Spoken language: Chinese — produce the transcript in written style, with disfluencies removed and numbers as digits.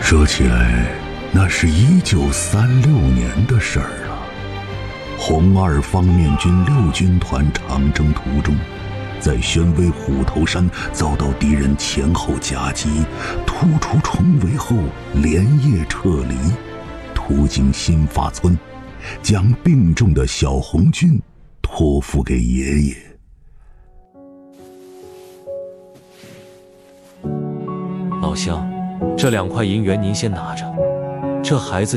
说起来，那是1936年的事儿了。红二方面军6军团长征途中，在宣威虎头山遭到敌人前后夹击，突出重围后连夜撤离，途经新发村，将病重的小红军托付给爷爷。 老乡，这2块银元您先拿着，这孩子